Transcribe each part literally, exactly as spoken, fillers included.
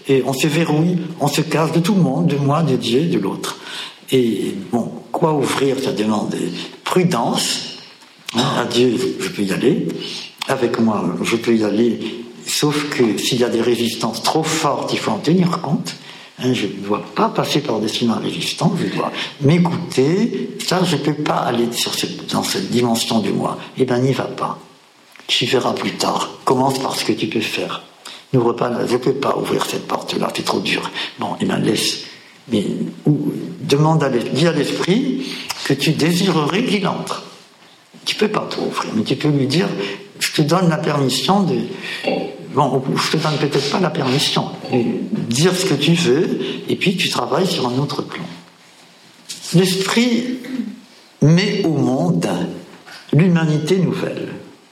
et on se verrouille, on se casse de tout le monde, de moi, de Dieu, de l'autre. Et bon, quoi ouvrir, ça demande prudence. Hein, à Dieu, je peux y aller. Avec moi, je peux y aller, sauf que s'il y a des résistances trop fortes, il faut en tenir compte. Hein, je ne dois pas passer par-dessus ma résistance, je dois m'écouter. Ça, je ne peux pas aller sur cette, dans cette dimension du moi. Eh bien, n'y va pas. Tu verras plus tard. Commence par ce que tu peux faire. N'ouvre pas, je ne peux pas ouvrir cette porte-là, c'est trop dur. Bon, eh bien, laisse. Mais ou, demande à l'esprit, dis à l'esprit que tu désirerais qu'il entre. Tu ne peux pas trop ouvrir, mais tu peux lui dire, je te donne la permission de... Bon, je te donne peut-être pas la permission. Dire ce que tu veux, et puis tu travailles sur un autre plan. L'esprit met au monde l'humanité nouvelle.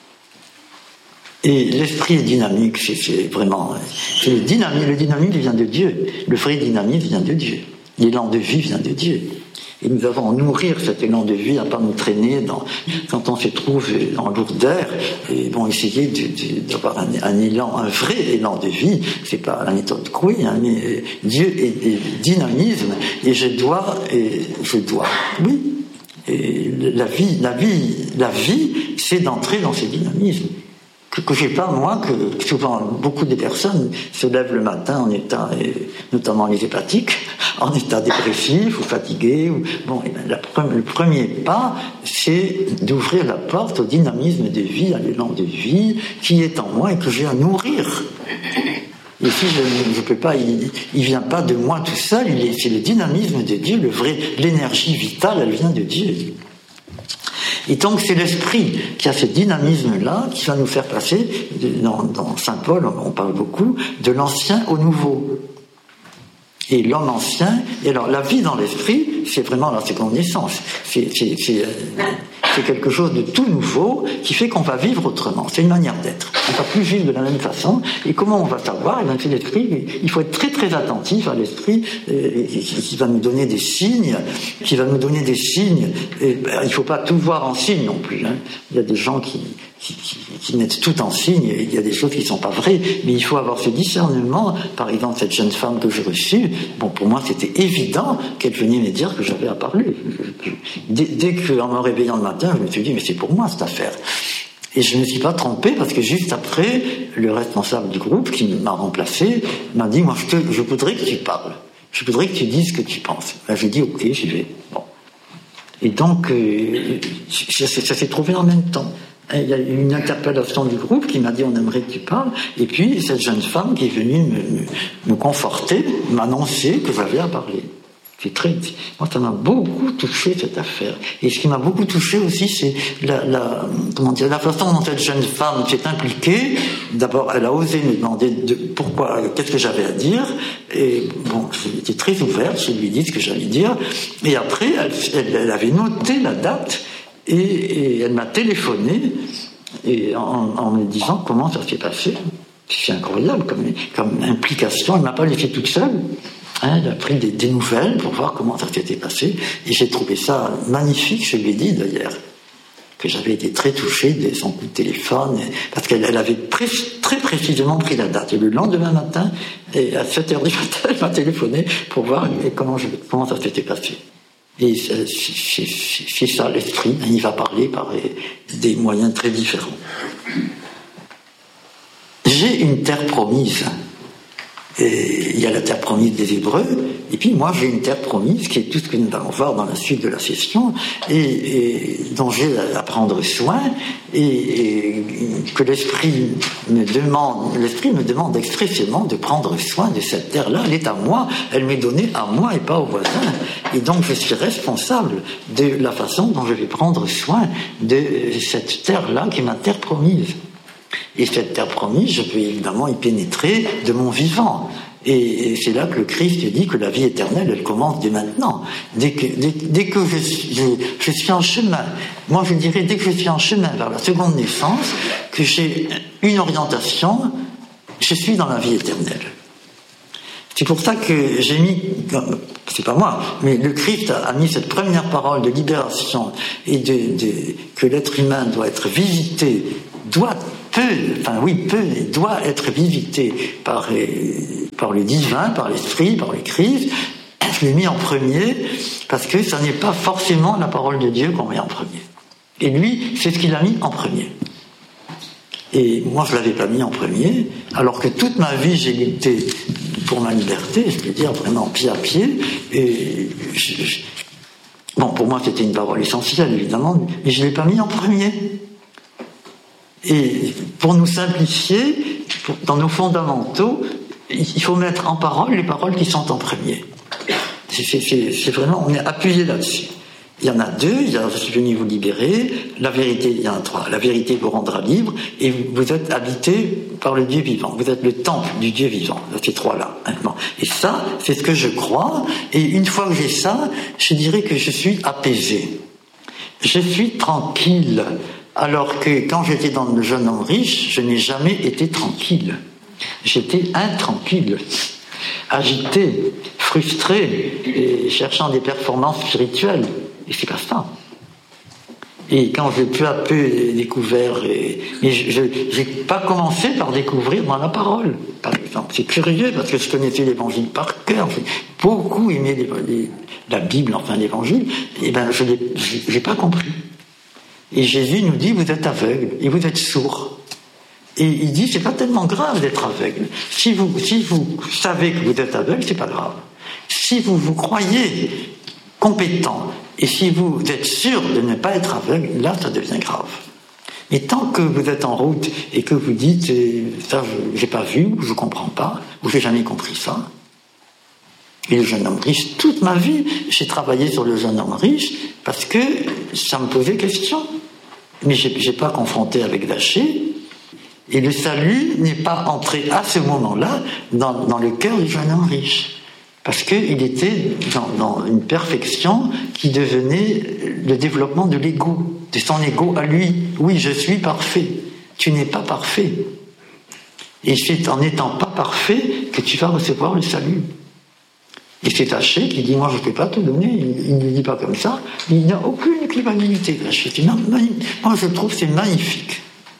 Et l'esprit est dynamique, c'est, c'est vraiment... C'est le, dynamique, le dynamisme vient de Dieu. Le vrai dynamisme vient de Dieu. L'élan de vie vient de Dieu. Et nous avons à nourrir cet élan de vie, à pas nous traîner dans, quand on se trouve en lourdeur, et bon, essayer de, de, d'avoir un, un élan, un vrai élan de vie. C'est pas la méthode Coué, hein, mais Dieu est, est dynamisme, et je dois, et je dois, oui. Et la vie, la vie, la vie, c'est d'entrer dans ce dynamisme. Que, que j'ai pas, moi, que souvent beaucoup de personnes se lèvent le matin en état, et notamment les hépatiques, en état dépressif ou fatigué. Ou, bon, et bien, la, le premier pas, c'est d'ouvrir la porte au dynamisme de vie, à l'élan de vie qui est en moi et que j'ai à nourrir. Et si je ne peux pas, il ne vient pas de moi tout seul, il est, c'est le dynamisme de Dieu, le vrai, l'énergie vitale, elle vient de Dieu. Et donc c'est l'esprit qui a ce dynamisme-là qui va nous faire passer, dans, dans Saint Paul on parle beaucoup, de l'ancien au nouveau. Et l'homme ancien, et alors la vie dans l'esprit, c'est vraiment la seconde naissance. C'est, c'est, c'est, c'est quelque chose de tout nouveau qui fait qu'on va vivre autrement. C'est une manière d'être. On ne va plus vivre de la même façon. Et comment on va savoir? Eh bien, c'est l'esprit. Il faut être très très attentif à l'esprit euh, qui va nous donner des signes, qui va nous donner des signes. Et, ben, il ne faut pas tout voir en signe non plus. Hein. Il y a des gens qui Qui, qui, qui mettent tout en signe, et il y a des choses qui ne sont pas vraies, mais il faut avoir ce discernement. Par exemple, cette jeune femme que j'ai reçue, bon, pour moi c'était évident qu'elle venait me dire que j'avais à parler. Dès, dès qu'en me réveillant le matin, je me suis dit, mais c'est pour moi cette affaire. Et je ne me suis pas trompé, parce que juste après, le responsable du groupe qui m'a remplacé m'a dit, moi je, te, je voudrais que tu parles, je voudrais que tu dises ce que tu penses. Ben, j'ai dit, ok, j'y vais. Bon. Et donc, euh, ça, ça s'est trouvé en même temps. Il y a eu une interpellation du groupe qui m'a dit on aimerait que tu parles, et puis cette jeune femme qui est venue me, me, me conforter, m'annoncer que j'avais à parler. C'est très, moi ça m'a beaucoup touché cette affaire. Et ce qui m'a beaucoup touché aussi, c'est la, la, comment dire, la façon dont cette jeune femme s'est impliquée. D'abord, elle a osé me demander de, pourquoi, qu'est-ce que j'avais à dire. Et bon, j'étais très ouverte, je lui ai dit ce que j'allais dire. Et après, elle, elle, elle avait noté la date. Et, et elle m'a téléphoné et en, en me disant comment ça s'est passé. C'est incroyable comme, comme implication. Elle ne m'a pas laissé toute seule. Hein, elle a pris des, des nouvelles pour voir comment ça s'était passé. Et j'ai trouvé ça magnifique. Je lui ai dit d'ailleurs que j'avais été très touché de son coup de téléphone, parce qu'elle elle avait pré, très précisément pris la date. Et le lendemain matin, et à sept heures du matin, elle m'a téléphoné pour voir comment, je, comment ça s'était passé. Et c'est, c'est, c'est ça l'esprit, il va parler par des moyens très différents. J'ai une terre promise. Et il y a la terre promise des Hébreux, et puis moi j'ai une terre promise qui est tout ce que nous allons voir dans la suite de la session, et, et dont j'ai à prendre soin, et, et que l'esprit me demande, l'esprit me demande expressément de prendre soin de cette terre-là. Elle est à moi, elle m'est donnée à moi et pas au voisin, et donc je suis responsable de la façon dont je vais prendre soin de cette terre-là qui est ma terre promise. Et cette terre promise, je peux évidemment y pénétrer de mon vivant. Et c'est là que le Christ dit que la vie éternelle, elle commence dès maintenant. Dès que, dès, dès que je, je, je suis en chemin, moi je dirais dès que je suis en chemin vers la seconde naissance, que j'ai une orientation, je suis dans la vie éternelle. C'est pour ça que j'ai mis, c'est pas moi, mais le Christ a, a mis cette première parole de libération et de, de que l'être humain doit être visité, doit peut, enfin oui peut, doit être visité par par le divin, par l'esprit, par le Christ. Je l'ai mis en premier parce que ça n'est pas forcément la parole de Dieu qu'on met en premier. Et lui, c'est ce qu'il a mis en premier. Et moi, je ne l'avais pas mis en premier, alors que toute ma vie, j'ai lutté pour ma liberté, je peux dire vraiment pied à pied. Et je, je, bon, pour moi, c'était une parole essentielle, évidemment, mais je ne l'ai pas mis en premier. Et pour nous simplifier, pour, dans nos fondamentaux, il faut mettre en parole les paroles qui sont en premier. C'est, c'est, c'est, c'est vraiment, on est appuyé là-dessus. Il y en a deux, il y a « Je suis venu vous libérer », la vérité, il y en a trois. La vérité vous rendra libre, et vous, vous êtes habité par le Dieu vivant. Vous êtes le temple du Dieu vivant, ces trois-là. Et ça, c'est ce que je crois, et une fois que j'ai ça, je dirais que je suis apaisé. Je suis tranquille, alors que quand j'étais dans le jeune homme riche, je n'ai jamais été tranquille. J'étais intranquille, agité, frustré, et cherchant des performances spirituelles. Et c'est pas ça. Et quand j'ai peu à peu découvert, et, et je n'ai pas commencé par découvrir dans la parole, par exemple. C'est curieux parce que je connaissais l'évangile par cœur, j'ai beaucoup aimé les, les, la Bible, enfin l'évangile, et ben je n'ai pas compris. Et Jésus nous dit, vous êtes aveugle et vous êtes sourd. Et il dit, c'est pas tellement grave d'être aveugle. Si vous, si vous savez que vous êtes aveugle, c'est pas grave. Si vous vous croyez compétent, et si vous êtes sûr de ne pas être aveugle, là, ça devient grave. Mais tant que vous êtes en route et que vous dites, ça, je n'ai pas vu, ou je ne comprends pas, ou je n'ai jamais compris ça. Et le jeune homme riche, toute ma vie, j'ai travaillé sur le jeune homme riche parce que ça me posait question. Mais je n'ai pas confronté avec Daché. Et le salut n'est pas entré à ce moment-là dans, dans le cœur du jeune homme riche. Parce qu'il était dans, dans une perfection qui devenait le développement de l'ego, de son ego à lui. Oui, je suis parfait. Tu n'es pas parfait. Et c'est en n'étant pas parfait que tu vas recevoir le salut. Et c'est Daché qui dit, moi je ne peux pas te donner, il ne dit pas comme ça, il n'a aucune culpabilité. Moi je trouve que c'est magnifique.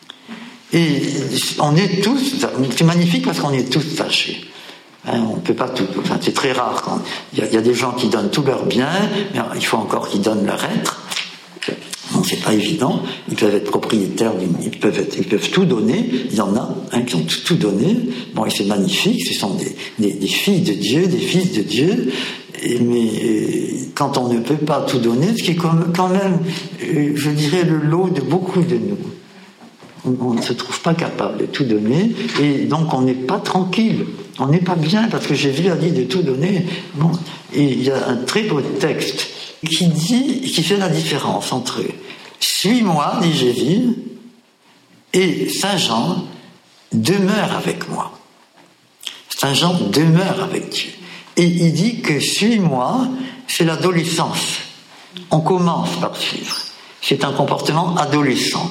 Et on est tous, c'est magnifique parce qu'on est tous Daché. Hein, on ne peut pas tout, enfin, c'est très rare. Quand il y, y a des gens qui donnent tout leur bien, mais il faut encore qu'ils donnent leur être. Non, c'est pas évident. Ils peuvent être propriétaires, ils peuvent, être, ils peuvent tout donner. Il y en a hein, qui ont tout, tout donné. Bon, et c'est magnifique. Ce sont des, des, des filles de Dieu, des fils de Dieu. Et, mais euh, quand on ne peut pas tout donner, ce qui est comme, quand même, euh, je dirais, le lot de beaucoup de nous. On ne se trouve pas capable de tout donner, et donc on n'est pas tranquille, on n'est pas bien, parce que Jésus a dit de tout donner. Bon, et il y a un très beau texte qui dit, qui fait la différence entre « Suis-moi », dit Jésus, et Saint Jean demeure avec moi. Saint Jean demeure avec Dieu. Et il dit que « Suis-moi », c'est l'adolescence. On commence par suivre. C'est un comportement adolescent.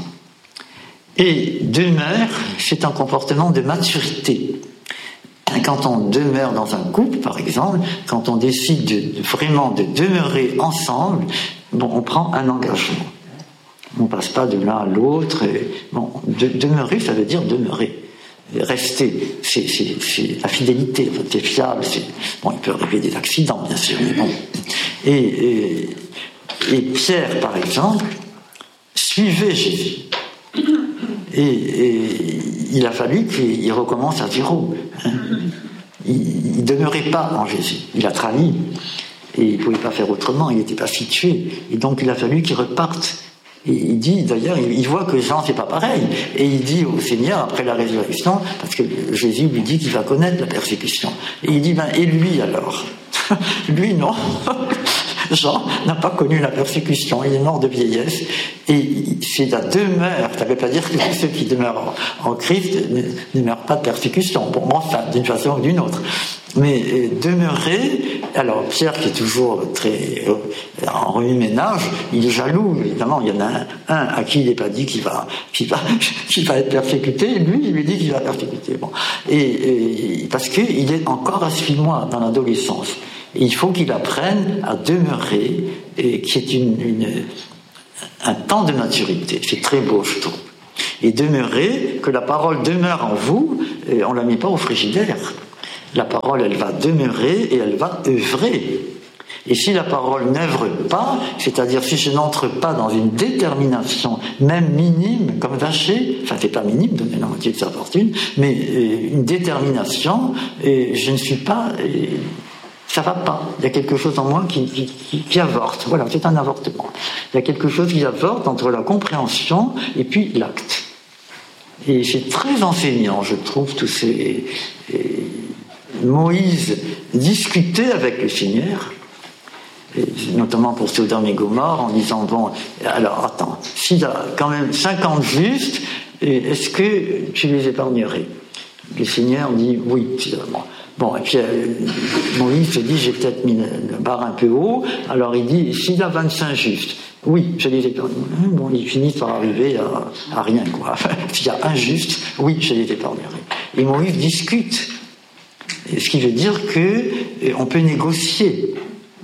Et demeure, c'est un comportement de maturité. Quand on demeure dans un couple, par exemple, quand on décide de, de, vraiment de demeurer ensemble, bon, on prend un engagement. On ne passe pas de l'un à l'autre. Et, bon, de, demeurer, ça veut dire demeurer. Rester, c'est, c'est, c'est la fidélité, c'est fiable. C'est, bon, il peut arriver des accidents, bien sûr, mais bon. Et, et, et Pierre, par exemple, suivait Jésus. Et, et il a fallu qu'il recommence à zéro. Hein. Il ne demeurait pas en Jésus. Il a trahi. Et il ne pouvait pas faire autrement. Il n'était pas situé. Et donc il a fallu qu'il reparte. Et il dit, d'ailleurs, il voit que Jean, c'est pas pareil. Et il dit au Seigneur, après la résurrection, parce que Jésus lui dit qu'il va connaître la persécution. Et il dit, ben, et lui alors? Lui, non. Jean n'a pas connu la persécution, il est mort de vieillesse, et c'est la demeure, ça ne veut pas dire que ceux qui demeurent en Christ ne, ne meurent pas de persécution, bon, enfin, d'une façon ou d'une autre. Mais euh, demeurer, alors Pierre qui est toujours très euh, en remue-ménage, il est jaloux, évidemment, il y en a un, un à qui il n'est pas dit qu'il va, qu'il va, qu'il va être persécuté, lui, il lui dit qu'il va persécuter. Bon. Et, et parce qu'il est encore à suis-moi dans l'adolescence. Et il faut qu'il apprenne à demeurer, et qui est une, une, un temps de maturité. C'est très beau, je trouve. Et demeurer, que la parole demeure en vous, et on ne la met pas au frigidaire. La parole, elle va demeurer et elle va œuvrer. Et si la parole n'œuvre pas, c'est-à-dire si je n'entre pas dans une détermination, même minime, comme Vacher, enfin c'est pas minime, donner la moitié de sa fortune, mais euh, une détermination, et je ne suis pas, et ça va pas. Il y a quelque chose en moi qui, qui, qui, qui avorte. Voilà, c'est un avortement. Il y a quelque chose qui avorte entre la compréhension et puis l'acte. Et c'est très enseignant, je trouve, tous ces... Et Moïse discutait avec le Seigneur, et notamment pour Sodome et Gomorrhe, en disant, bon, alors attends, s'il y a quand même cinquante justes, est-ce que tu les épargnerais? Le Seigneur dit oui, finalement. Bon, et puis euh, Moïse se dit, j'ai peut-être mis la barre un peu haut, alors il dit, s'il y a vingt-cinq justes, oui, je les épargnerai. Bon, ils finissent par arriver à, à rien, quoi. S'il y a un juste, oui, je les épargnerai. Et Moïse discute. Ce qui veut dire qu'on peut négocier.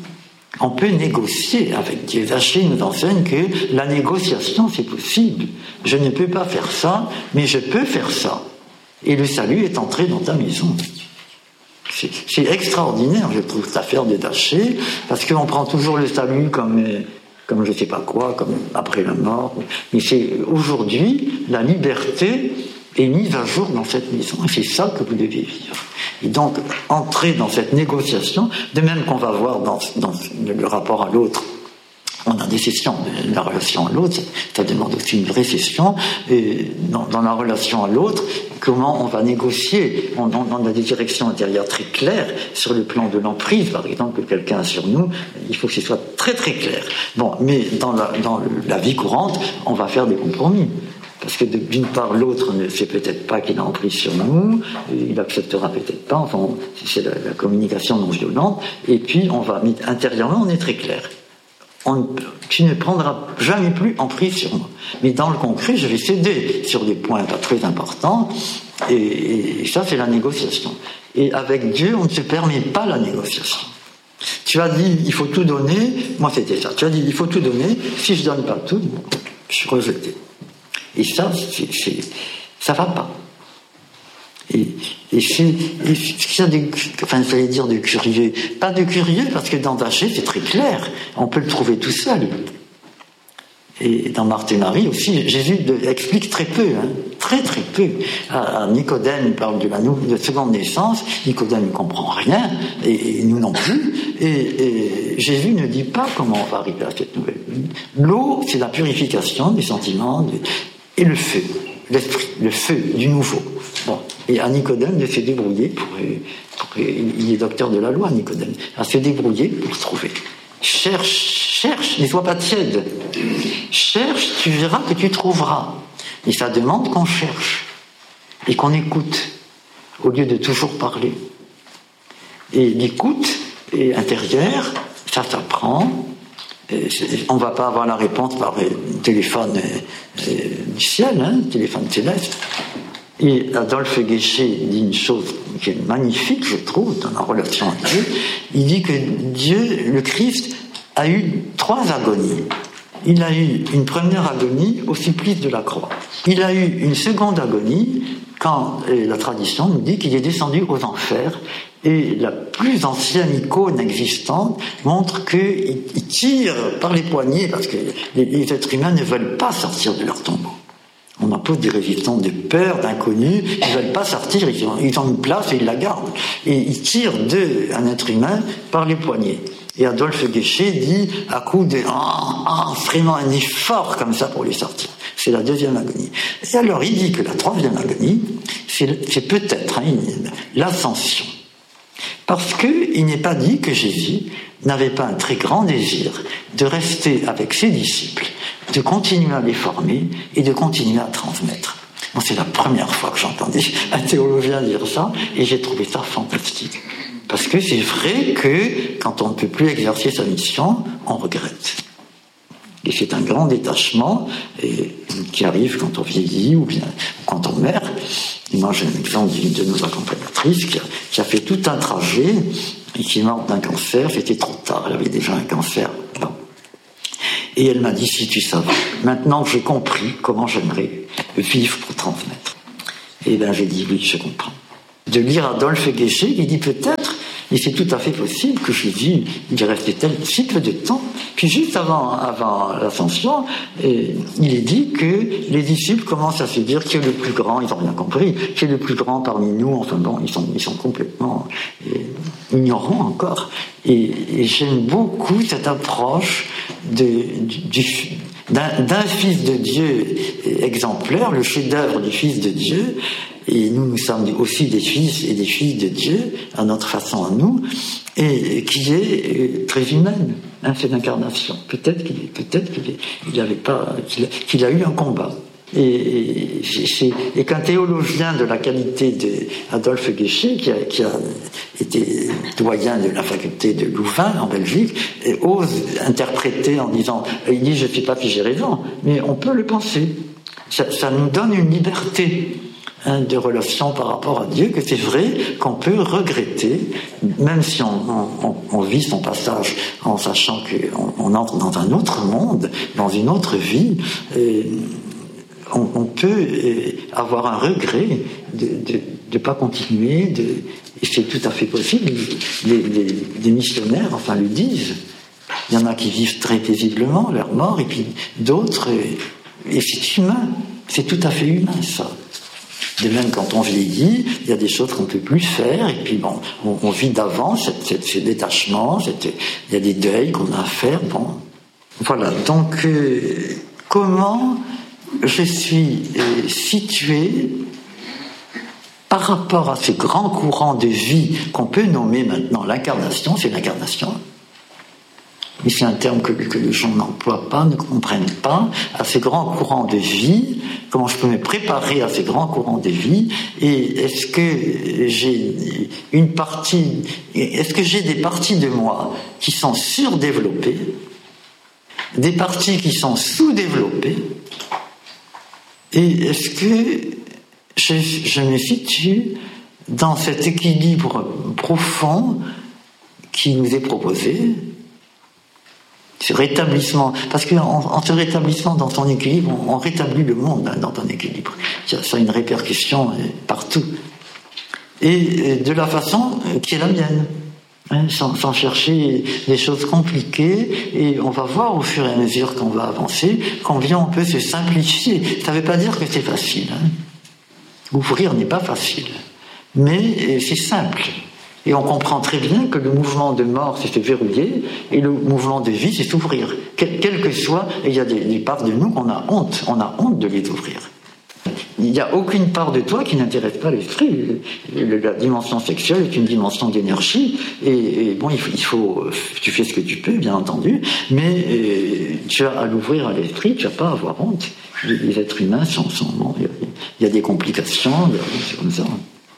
On peut négocier avec Dieu. Vacher nous enseigne que la négociation, c'est possible. Je ne peux pas faire ça, mais je peux faire ça. Et le salut est entré dans ta maison. C'est, c'est extraordinaire, je trouve, cette affaire de Vacher, parce qu'on prend toujours le salut comme, comme je ne sais pas quoi, comme après la mort. Mais c'est aujourd'hui, la liberté est mise à jour dans cette maison. Et c'est ça que vous devez vivre. Et donc, entrer dans cette négociation, de même qu'on va voir dans, dans le rapport à l'autre, on a des sessions de la relation à l'autre, ça demande aussi une vraie session, et dans, dans la relation à l'autre, comment on va négocier. On, on, on a des directions intérieures très claires sur le plan de l'emprise, par exemple, que quelqu'un a sur nous, il faut que ce soit très très clair. Bon, mais dans la, dans la vie courante, on va faire des compromis. Parce que d'une part, l'autre ne sait peut-être pas qu'il a emprise sur nous, il acceptera peut-être pas, enfin, c'est la, la communication non violente, et puis on va, intérieurement, on est très clair. On, tu ne prendras jamais plus emprise sur moi. Mais dans le concret, je vais céder sur des points pas très importants, et, et ça, c'est la négociation. Et avec Dieu, on ne se permet pas la négociation. Tu as dit, il faut tout donner, moi c'était ça, tu as dit, il faut tout donner, si je donne pas tout, je suis rejeté. Et ça, c'est, c'est, ça va pas. Et, et c'est, et c'est de, enfin, il fallait dire de curieux. Pas de curieux, parce que dans Vacher, c'est très clair. On peut le trouver tout seul. Et dans Marthe et Marie aussi, Jésus explique très peu, hein, très très peu. À, à Nicodème, il parle de la de seconde naissance. Nicodème ne comprend rien, et, et nous non plus. Et, et Jésus ne dit pas comment on va arriver à cette nouvelle vie. L'eau, c'est la purification des sentiments, de, et le feu, l'esprit, le feu du nouveau. Bon. Et à Nicodème de se débrouiller pour, pour, il est docteur de la loi, Nicodème, à se débrouiller pour trouver. Cherche, cherche, ne sois pas tiède. Cherche, tu verras que tu trouveras. Et ça demande qu'on cherche et qu'on écoute au lieu de toujours parler. Et l'écoute est intérieure, ça s'apprend. On ne va pas avoir la réponse par téléphone euh, du ciel, hein, téléphone céleste. Et Adolphe Guéchet dit une chose qui est magnifique, je trouve, dans la relation à Dieu. Il dit que Dieu, le Christ, a eu trois agonies. Il a eu une première agonie au supplice de la croix. Il a eu une seconde agonie quand la tradition nous dit qu'il est descendu aux enfers. Et la plus ancienne icône existante montre qu'il tire par les poignets, parce que les, les êtres humains ne veulent pas sortir de leur tombeau. On impose des résistances de peur, d'inconnu, ils ne veulent pas sortir, ils ont, ils ont une place et ils la gardent. Et ils tirent d'un être humain par les poignets. Et Adolphe Guéchet dit, à coup de ah, ah, vraiment un effort comme ça pour les sortir. C'est la deuxième agonie. Et alors il dit que la troisième agonie, c'est, c'est peut-être hein, l'ascension. Parce qu'il n'est pas dit que Jésus n'avait pas un très grand désir de rester avec ses disciples, de continuer à les former et de continuer à transmettre. Bon, c'est la première fois que j'entendais un théologien dire ça, et j'ai trouvé ça fantastique. Parce que c'est vrai que quand on ne peut plus exercer sa mission, on regrette. Et c'est un grand détachement et, qui arrive quand on vieillit ou bien quand on meurt. Et moi, j'ai un exemple d'une de nos accompagnatrices qui a, qui a fait tout un trajet et qui est morte d'un cancer. C'était trop tard, elle avait déjà un cancer. Bon. Et elle m'a dit, si tu savais, maintenant que j'ai compris comment j'aimerais vivre pour transmettre. Et bien j'ai dit, oui, je comprends. De lire Adolphe Guéché, il dit peut-être, et c'est tout à fait possible que Jésus, il est resté tel, si peu de temps, puis juste avant, avant l'ascension, et il est dit que les disciples commencent à se dire qui est le plus grand, ils n'ont rien compris, qui est le plus grand parmi nous, enfin bon, ils sont, ils sont complètement euh, ignorants encore. Et, et j'aime beaucoup cette approche de, du, du d'un, d'un fils de Dieu exemplaire, le chef-d'œuvre du fils de Dieu. Et nous, nous sommes aussi des fils et des filles de Dieu, à notre façon à nous, et qui est très humaine, un fait d'incarnation. Peut-être qu'il peut-être qu'il il avait pas, qu'il a, qu'il a eu un combat. Et, et, c'est, et qu'un théologien de la qualité d'Adolphe Guéché, qui a, qui a été doyen de la faculté de Louvain en Belgique, ose interpréter en disant, il dit, je ne sais pas si j'ai raison, mais on peut le penser. Ça, ça nous donne une liberté de relation par rapport à Dieu, que c'est vrai qu'on peut regretter, même si on, on, on vit son passage en sachant qu'on on entre dans un autre monde, dans une autre vie, et on, on peut avoir un regret de ne pas continuer, de, et c'est tout à fait possible. Les, les, les missionnaires, enfin, le disent. Il y en a qui vivent très paisiblement leur mort, et puis d'autres, et, et c'est humain, c'est tout à fait humain, ça. De même, quand on vieillit, il y a des choses qu'on ne peut plus faire, et puis bon, on, on vit d'avance, cette, cette, ce détachement, cette, il y a des deuils qu'on a à faire, bon. Voilà, donc, euh, comment je suis euh, situé par rapport à ces grands courants de vie qu'on peut nommer maintenant l'incarnation, c'est l'incarnation. Mais c'est un terme que, que les gens n'emploient pas, ne comprennent pas, à ces grands courants de vie, comment je peux me préparer à ces grands courants de vie, et est-ce que j'ai une partie, est-ce que j'ai des parties de moi qui sont surdéveloppées, des parties qui sont sous-développées, et est-ce que je, je me situe dans cet équilibre profond qui nous est proposé, ce rétablissement, parce qu'en en se rétablissant dans ton équilibre, on, on rétablit le monde hein, dans ton équilibre. Ça, ça a une répercussion euh, partout. Et euh, de la façon euh, qui est la mienne, hein, sans, sans chercher des choses compliquées, et on va voir au fur et à mesure qu'on va avancer, combien on peut se simplifier. Ça ne veut pas dire que c'est facile. Hein. Ouvrir n'est pas facile, mais euh, c'est simple. Et on comprend très bien que le mouvement de mort, c'est se verrouiller, et le mouvement de vie, c'est s'ouvrir. Quel, quel que soit, et il y a des, des parts de nous qu'on a honte, on a honte de les ouvrir. Il n'y a aucune part de toi qui n'intéresse pas l'esprit. La dimension sexuelle est une dimension d'énergie, et, et bon, il faut, il faut, tu fais ce que tu peux, bien entendu, mais euh, tu as à l'ouvrir à l'esprit, tu n'as pas à avoir honte. Les, les êtres humains sont, sont bon, il y a, il y a des complications, c'est comme ça.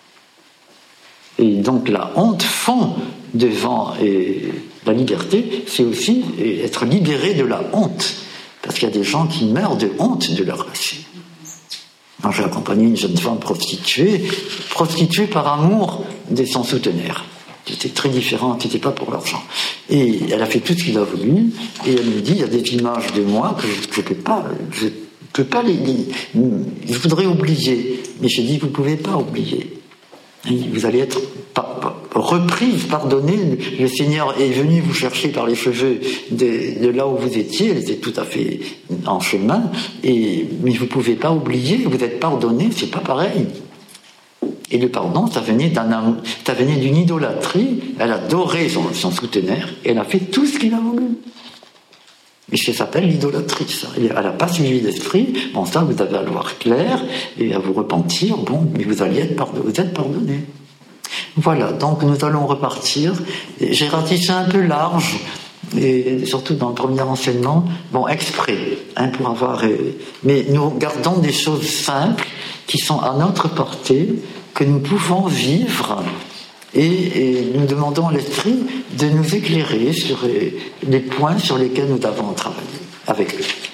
Et donc la honte fond devant et la liberté, c'est aussi être libéré de la honte. Parce qu'il y a des gens qui meurent de honte de leur passé. Quand j'ai accompagné une jeune femme prostituée, prostituée par amour de son souteneur. C'était très différent, c'était pas pour l'argent. Et elle a fait tout ce qu'il a voulu, et elle me dit, il y a des images de moi que je ne peux pas, je peux pas les, les, je voudrais oublier. Mais j'ai dit, vous ne pouvez pas oublier. Vous allez être reprise, pardonnée. Le Seigneur est venu vous chercher par les cheveux de, de là où vous étiez. Elle était tout à fait en chemin. Et, mais vous ne pouvez pas oublier. Vous êtes pardonné. C'est pas pareil. Et le pardon, ça venait d'un, ça venait d'une idolâtrie. Elle adorait son, son souteneur. Et elle a fait tout ce qu'il a voulu. Mais ça s'appelle l'idolâtrie, ça. Elle n'a pas suivi l'esprit. Bon, ça, vous avez à le voir clair et à vous repentir. Bon, mais vous allez être pardonné. Vous êtes pardonné. Voilà, donc nous allons repartir. J'ai ratissé un peu large, et surtout dans le premier enseignement, bon, exprès, hein, pour avoir... Euh, mais nous gardons des choses simples qui sont à notre portée, que nous pouvons vivre. Et, et nous demandons à l'esprit de nous éclairer sur les points sur lesquels nous avons travaillé avec lui.